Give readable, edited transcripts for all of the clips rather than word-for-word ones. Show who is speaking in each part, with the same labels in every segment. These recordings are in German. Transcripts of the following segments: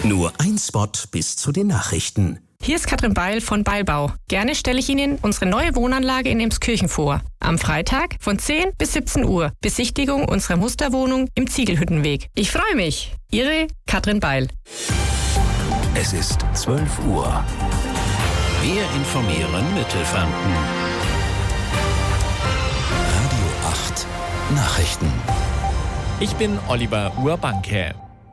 Speaker 1: Nur ein Spot bis zu den Nachrichten.
Speaker 2: Hier ist Katrin Beil von Beilbau. Gerne stelle ich Ihnen unsere neue Wohnanlage in Emskirchen vor. Am Freitag von 10 bis 17 Uhr. Besichtigung unserer Musterwohnung im Ziegelhüttenweg. Ich freue mich. Ihre Katrin Beil.
Speaker 1: Es ist 12 Uhr. Wir informieren Mittelfranken. Radio 8 Nachrichten.
Speaker 3: Ich bin Oliver Urbanke.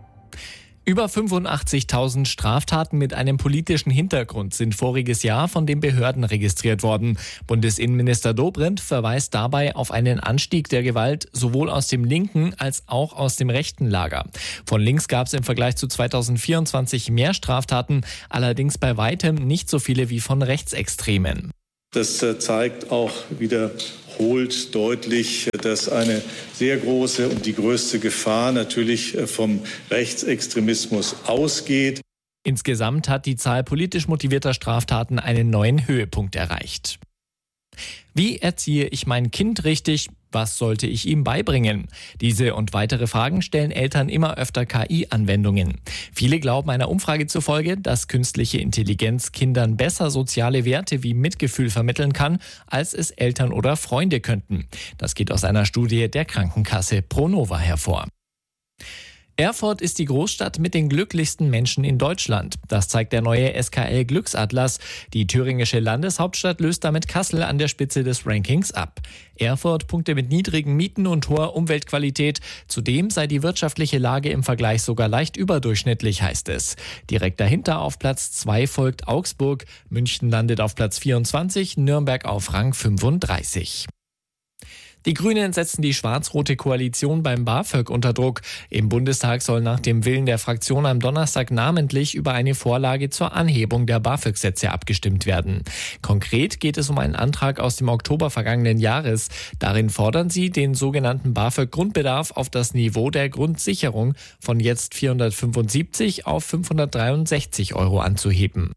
Speaker 3: Über 85.000 Straftaten mit einem politischen Hintergrund sind voriges Jahr von den Behörden registriert worden. Bundesinnenminister Dobrindt verweist dabei auf einen Anstieg der Gewalt sowohl aus dem linken als auch aus dem rechten Lager. Von links gab es im Vergleich zu 2024 mehr Straftaten, allerdings bei weitem nicht so viele wie von Rechtsextremen.
Speaker 4: Das zeigt auch wiederholt deutlich, dass eine sehr große und die größte Gefahr natürlich vom Rechtsextremismus ausgeht.
Speaker 3: Insgesamt hat die Zahl politisch motivierter Straftaten einen neuen Höhepunkt erreicht. Wie erziehe ich mein Kind richtig? Was sollte ich ihm beibringen? Diese und weitere Fragen stellen Eltern immer öfter KI-Anwendungen. Viele glauben einer Umfrage zufolge, dass künstliche Intelligenz Kindern besser soziale Werte wie Mitgefühl vermitteln kann, als es Eltern oder Freunde könnten. Das geht aus einer Studie der Krankenkasse Pronova hervor. Erfurt ist die Großstadt mit den glücklichsten Menschen in Deutschland. Das zeigt der neue SKL Glücksatlas. Die thüringische Landeshauptstadt löst damit Kassel an der Spitze des Rankings ab. Erfurt punkte mit niedrigen Mieten und hoher Umweltqualität. Zudem sei die wirtschaftliche Lage im Vergleich sogar leicht überdurchschnittlich, heißt es. Direkt dahinter auf Platz 2 folgt Augsburg. München landet auf Platz 24, Nürnberg auf Rang 35. Die Grünen setzen die schwarz-rote Koalition beim BAföG unter Druck. Im Bundestag soll nach dem Willen der Fraktion am Donnerstag namentlich über eine Vorlage zur Anhebung der BAföG-Sätze abgestimmt werden. Konkret geht es um einen Antrag aus dem Oktober vergangenen Jahres. Darin fordern sie, den sogenannten BAföG-Grundbedarf auf das Niveau der Grundsicherung von jetzt 475 auf 563 € anzuheben.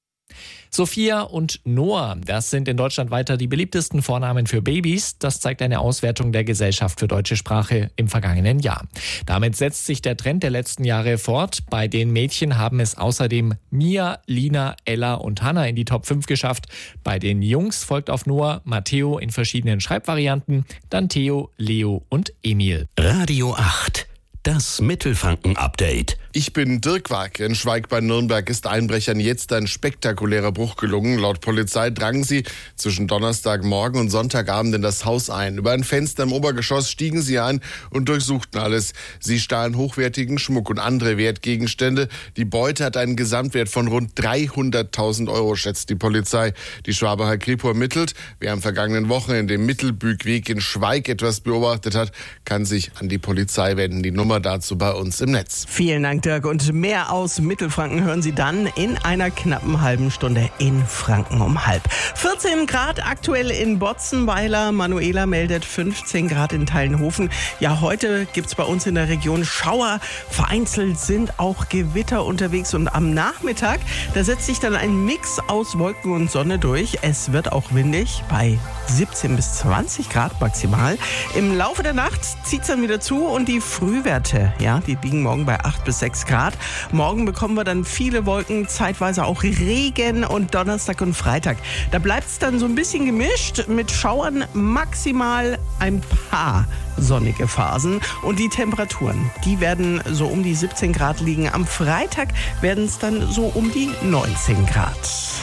Speaker 3: Sophia und Noah, das sind in Deutschland weiter die beliebtesten Vornamen für Babys. Das zeigt eine Auswertung der Gesellschaft für deutsche Sprache im vergangenen Jahr. Damit setzt sich der Trend der letzten Jahre fort. Bei den Mädchen haben es außerdem Mia, Lina, Ella und Hannah in die Top 5 geschafft. Bei den Jungs folgt auf Noah Matteo in verschiedenen Schreibvarianten, dann Theo, Leo und Emil.
Speaker 1: Radio 8. Das Mittelfranken-Update.
Speaker 5: Ich bin Dirk Wark. In Schweig bei Nürnberg ist Einbrechern jetzt ein spektakulärer Bruch gelungen. Laut Polizei drangen sie zwischen Donnerstagmorgen und Sonntagabend in das Haus ein. Über ein Fenster im Obergeschoss stiegen sie ein und durchsuchten alles. Sie stahlen hochwertigen Schmuck und andere Wertgegenstände. Die Beute hat einen Gesamtwert von rund 300.000 €, schätzt die Polizei. Die Schwabacher Kripo ermittelt. Wer am vergangenen Wochenende im Mittelbügweg in Schweig etwas beobachtet hat, kann sich an die Polizei wenden. Die Nummer dazu bei uns im Netz.
Speaker 6: Vielen Dank, Dirk. Und mehr aus Mittelfranken hören Sie dann in einer knappen halben Stunde in Franken um halb. 14 Grad aktuell in Botzenweiler. Manuela meldet 15 Grad in Teilenhofen. Ja, heute gibt's bei uns in der Region Schauer. Vereinzelt sind auch Gewitter unterwegs. Und am Nachmittag, da setzt sich dann ein Mix aus Wolken und Sonne durch. Es wird auch windig bei 17 bis 20 Grad maximal. Im Laufe der Nacht zieht's dann wieder zu und die Frühwerte, ja, die liegen morgen bei 8 bis 6 Grad. Morgen bekommen wir dann viele Wolken, zeitweise auch Regen und Donnerstag und Freitag. Da bleibt es dann so ein bisschen gemischt mit Schauern, maximal ein paar sonnige Phasen. Und die Temperaturen, die werden so um die 17 Grad liegen. Am Freitag werden es dann so um die 19 Grad.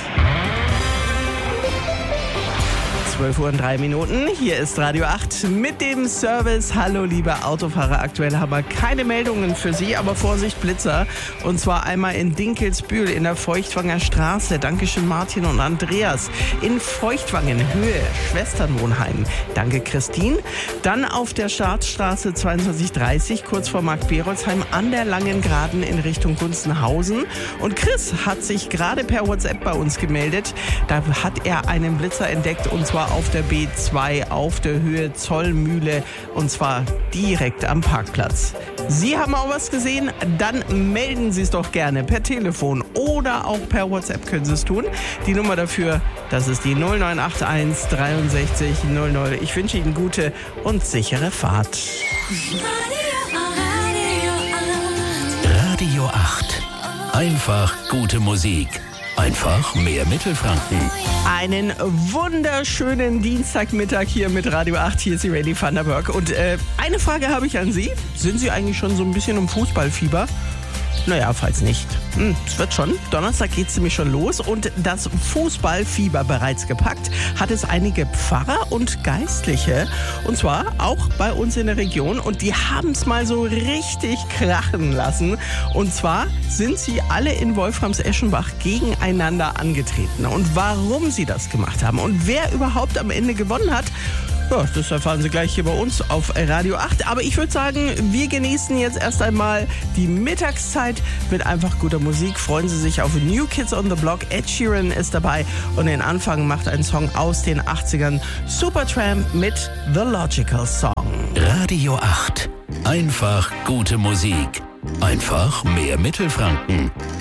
Speaker 6: 12:03. Hier ist Radio 8 mit dem Service. Hallo, liebe Autofahrer. Aktuell haben wir keine Meldungen für Sie, aber Vorsicht, Blitzer. Und zwar einmal in Dinkelsbühl in der Feuchtwanger Straße. Dankeschön, Martin und Andreas. In Feuchtwangen, Höhe, Schwesternwohnheim. Danke, Christine. Dann auf der Staatsstraße 2230, kurz vor Mark-Berolzheim, an der Langen Geraden in Richtung Gunzenhausen. Und Chris hat sich gerade per WhatsApp bei uns gemeldet. Da hat er einen Blitzer entdeckt, und zwar auf der B2 auf der Höhe Zollmühle, und zwar direkt am Parkplatz. Sie haben auch was gesehen? Dann melden Sie es doch gerne per Telefon oder auch per WhatsApp können Sie es tun. Die Nummer dafür, das ist die 0981 63 00. Ich wünsche Ihnen gute und sichere Fahrt.
Speaker 1: Radio 8. Einfach gute Musik. Einfach mehr Mittelfranken.
Speaker 6: Einen wunderschönen Dienstagmittag hier mit Radio 8. Hier ist die Lady Vanderburg. Und eine Frage habe ich an Sie. Sind Sie eigentlich schon so ein bisschen im Fußballfieber? Naja, falls nicht. Es wird schon. Donnerstag geht es nämlich schon los. Und das Fußballfieber bereits gepackt hat es einige Pfarrer und Geistliche. Und zwar auch bei uns in der Region. Und die haben es mal so richtig krachen lassen. Und zwar sind sie alle in Wolframs-Eschenbach gegeneinander angetreten. Und warum sie das gemacht haben und wer überhaupt am Ende gewonnen hat, ja, das erfahren Sie gleich hier bei uns auf Radio 8. Aber ich würde sagen, wir genießen jetzt erst einmal die Mittagszeit mit einfach guter Musik. Freuen Sie sich auf New Kids on the Block. Ed Sheeran ist dabei und den Anfang macht ein Song aus den 80ern. Supertramp mit The Logical Song.
Speaker 1: Radio 8. Einfach gute Musik. Einfach mehr Mittelfranken.